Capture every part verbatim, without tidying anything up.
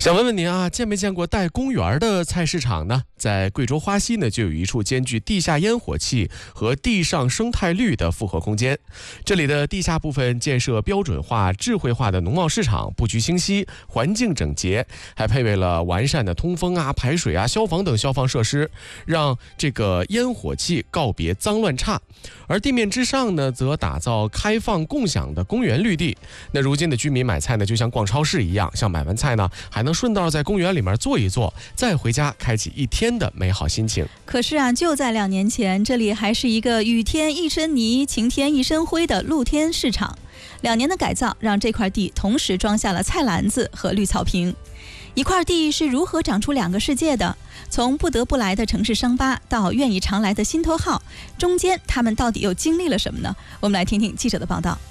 想问问您啊，见没见过带公园的菜市场呢？在贵州花溪呢，就有一处兼具地下烟火气和地上生态绿的复合空间。这里的地下部分建设标准化、智慧化的农贸市场，布局清晰，环境整洁，还配备了完善的通风啊、排水啊、消防等消防设施，让这个烟火气告别脏乱差。而地面之上呢，则打造开放共享的公园绿地。那如今的居民买菜呢，就像逛超市一样，像买完菜呢，还能顺道在公园里面坐一坐，再回家开启一天的美好心情。 可是啊，就在两年前，这里还是一个雨天一身泥、晴天一身灰的露天市场。两年的改造，让这块地同时装下了菜篮子和绿草坪。一块地是如何长出两个世界的？从不得不来的城市伤疤到愿意常来的心头好，中间他们到底又经历了什么呢？我们来听听记者的报道。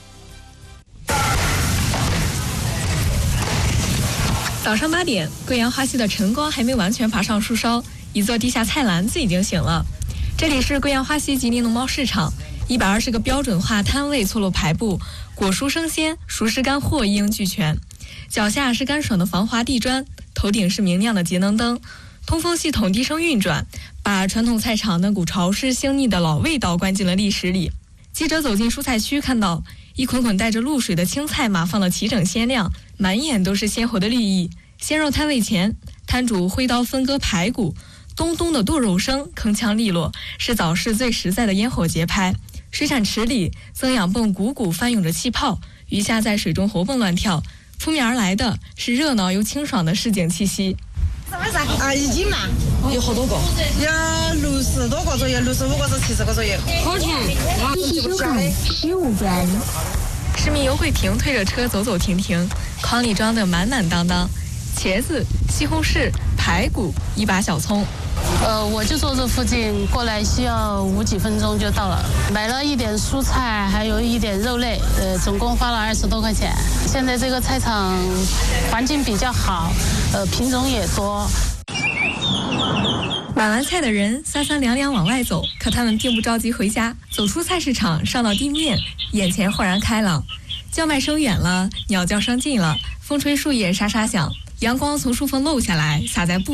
早上八点，贵阳花溪的晨光还没完全爬上树梢，一座地下菜篮子已经醒了。这里是贵阳花溪吉林农贸市场，一百二十个标准化摊位错落排布，果蔬生鲜、熟食干货一应俱全。脚下是干爽的防滑地砖，头顶是明亮的节能灯，通风系统低声运转，把传统菜场那股潮湿腥腻的老味道关进了历史里。记者走进蔬菜区，看到一捆捆带着露水的青菜码放了齐整鲜亮，满眼都是鲜活的绿意。鲜肉摊位前，摊主挥刀分割排骨，咚咚的剁肉声铿锵利落，是早市最实在的烟火节拍。水产池里，增氧泵汩汩翻涌着气泡，鱼虾在水中活蹦乱跳，扑面而来的是热闹又清爽的市井气息。 啊，一斤嘛， 有好多个， 有六十多个左右，六十五个至七十个左右。好甜， 继续收看十五元。 市民尤桂萍推着车走走停停，筐里装的满满当当，茄子、西红柿、排骨，一把小葱。 呃，我就坐这附近，过来需要五几分钟就到了。买了一点蔬菜，还有一点肉类，呃，总共花了二十多块钱。现在这个菜场环境比较好，呃，品种也多。 买完菜的人三三两两往外走，可他们并不着急回家。走出菜市场，上到地面，眼前豁然开朗，叫卖声远了，鸟叫声近了，风吹树叶沙沙响，阳光从树缝漏下来，洒在布